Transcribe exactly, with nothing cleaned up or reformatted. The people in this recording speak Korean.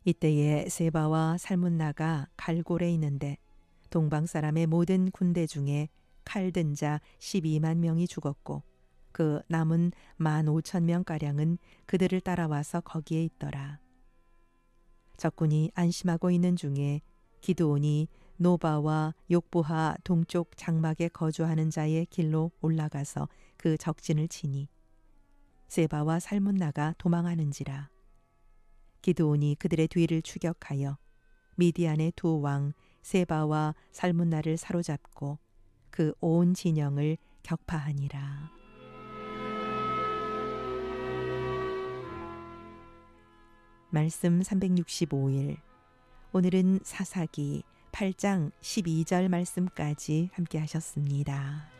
이때에 세바와 살문나가 갈골에 있는데 동방 사람의 모든 군대 중에 칼든 자 십이만 명이 죽었고 그 남은 만 오천 명가량은 그들을 따라와서 거기에 있더라. 적군이 안심하고 있는 중에 기드온이 노바와 욕보하 동쪽 장막에 거주하는 자의 길로 올라가서 그 적진을 치니 세바와 살문나가 도망하는지라. 기드온이 그들의 뒤를 추격하여 미디안의 두 왕 세바와 살문나를 사로잡고 그 온 진영을 격파하니라. 말씀 삼백육십오 일. 오늘은 사사기 팔 장 십이 절 말씀까지 함께 하셨습니다.